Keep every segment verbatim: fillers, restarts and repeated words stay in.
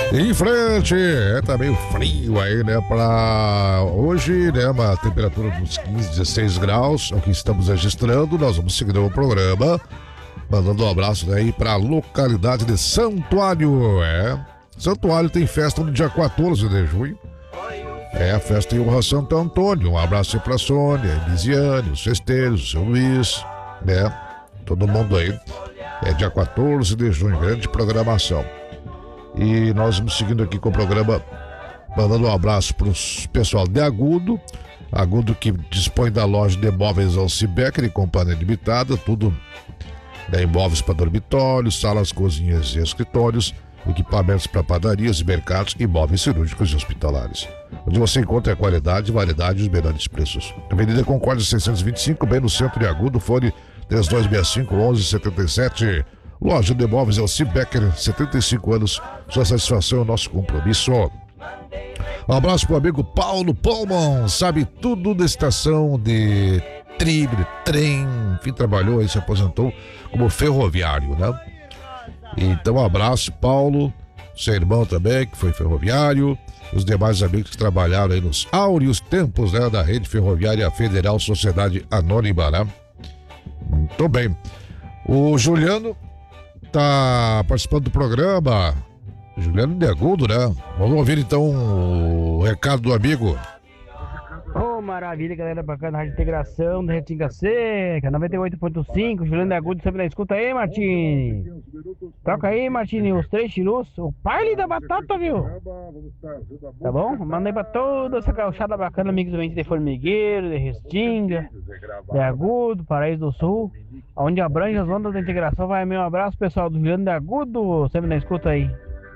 Em frente, é, tá meio frio aí, né, pra hoje, né, uma temperatura dos quinze, dezesseis graus, é o que estamos registrando. Nós vamos seguir o programa, mandando um abraço aí pra localidade de Santuário, é. Santuário tem festa no dia quatorze de junho, é a festa em honra a Santo Antônio. Um abraço aí pra Sônia, Elisiane, os festeiros, o seu Luiz, né, todo mundo aí. É dia quatorze de junho, grande programação. E nós vamos seguindo aqui com o programa, mandando um abraço para o pessoal de Agudo, Agudo que dispõe da loja de imóveis Alcibecker e Companhia Limitada, tudo, né, imóveis para dormitórios, salas, cozinhas e escritórios, equipamentos para padarias e mercados, imóveis cirúrgicos e hospitalares, onde você encontra a qualidade, variedade e os melhores preços. Avenida Concórdia seiscentos e vinte e cinco, bem no centro de Agudo, fone três dois seis cinco, um um sete sete. Loja de imóveis Alcibecker, setenta e cinco anos, sua satisfação é o nosso compromisso. Um abraço pro amigo Paulo Pullman, sabe tudo da estação de trilho, de trem, enfim, trabalhou aí, se aposentou como ferroviário, né? Então, um abraço, Paulo, seu irmão também, que foi ferroviário, os demais amigos que trabalharam aí nos áureos tempos, né, da Rede Ferroviária Federal Sociedade Anônima, né? Muito bem. O Juliano tá participando do programa, Juliano de Agudo, né? Vamos ouvir então o recado do amigo. Ô, oh, maravilha, galera bacana, Rádio Integração da Retinga Seca, noventa e oito ponto cinco, Juliano de Agudo, sempre na escuta aí, Martini. Toca aí, Martini, os três tirus, o baile da batata, viu? Tá bom? Manda aí pra toda essa gauchada bacana, amigos do de Formigueiro, de Restinga, de Agudo, Paraíso do Sul, onde abrange as ondas da integração. Vai meu abraço, pessoal do Juliano de Agudo, sempre na escuta aí.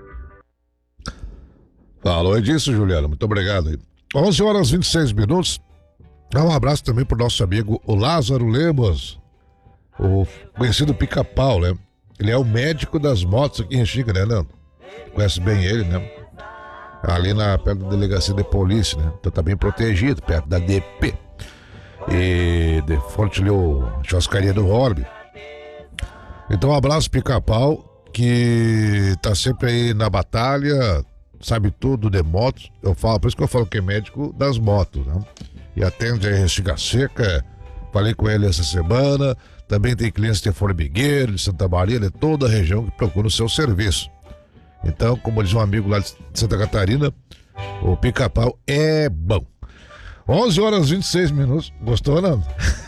Falou disso, Juliano, muito obrigado aí. onze horas e vinte e seis minutos. Dá um abraço também pro nosso amigo o Lázaro Lemos, o conhecido Pica-Pau, né? Ele é o médico das motos aqui em Restinga, né, Nando? Conhece bem ele, né? Ali na, perto da delegacia de polícia, né? Então tá bem protegido, perto da D P. E de Forte Leo, churrascaria do Orbe. Então um abraço, Pica-Pau, que tá sempre aí na batalha, sabe tudo de motos. Eu falo, por isso que eu falo que é médico das motos, né? E atende a Restinga Seca. Falei com ele essa semana. Também tem clientes de Formigueiro, de Santa Maria, de toda a região que procura o seu serviço. Então, como diz um amigo lá de Santa Catarina, o Pica-Pau é bom. onze horas e vinte e seis minutos. Gostou, não?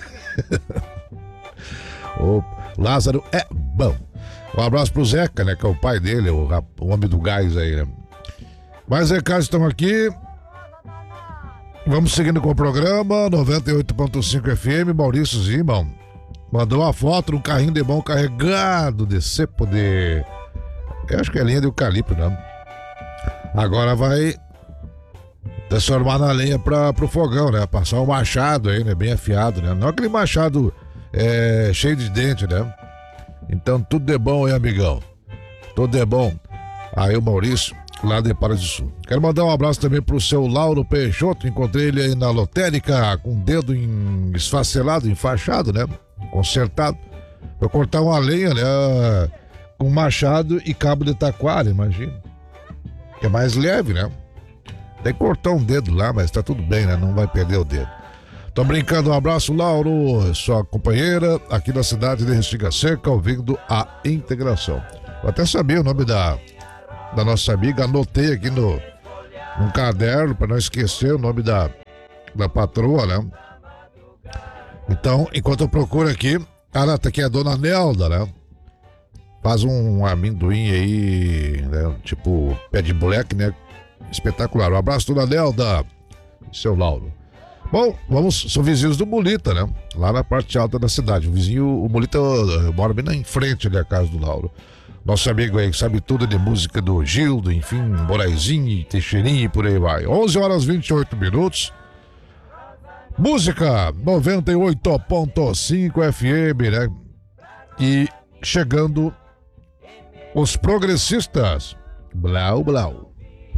O Lázaro é bom. Um abraço pro Zeca, né? Que é o pai dele, o, o homem do gás aí, né? Mais recados estão aqui. Vamos seguindo com o programa. noventa e oito ponto cinco F M. Maurício Zimão mandou uma foto de um carrinho de mão carregado de cepo de... Eu acho que é linha de eucalipto, né? Agora vai transformar na lenha para pro fogão, né? Passar um machado aí, né? Bem afiado, né? Não aquele machado é, cheio de dente, né? Então tudo de bom aí, amigão. Tudo de bom. Aí o Maurício, lá de Paraíso do Sul. Quero mandar um abraço também pro seu Lauro Peixoto. Encontrei ele aí na lotérica com o dedo em... esfacelado, enfaixado, né? Consertado. Pra cortar uma lenha, né? Com machado e cabo de taquara, imagina. Que é mais leve, né? Tem que cortar um dedo lá, mas tá tudo bem, né? Não vai perder o dedo. Tô brincando, um abraço, Lauro, sua companheira, aqui na cidade de Restinga Seca, ouvindo a integração. Eu até sabia o nome da, da nossa amiga, anotei aqui no, no caderno, para não esquecer o nome da, da patroa, né? Então, enquanto eu procuro aqui, ah, tá aqui a dona Nelda, né? Faz um amendoim aí, né? Tipo pé de moleque, né? Espetacular. Um abraço, dona Nelda, seu Lauro. Bom, vamos, são vizinhos do Mulita, né? Lá na parte alta da cidade. O vizinho, o Mulita mora bem na em frente ali a casa do Lauro. Nosso amigo aí que sabe tudo de música do Gildo, enfim, Moraizinho, Teixeirinho e por aí vai. onze horas e vinte e oito minutos. Música noventa e oito ponto cinco F M, né? E chegando os progressistas. Blau, blau.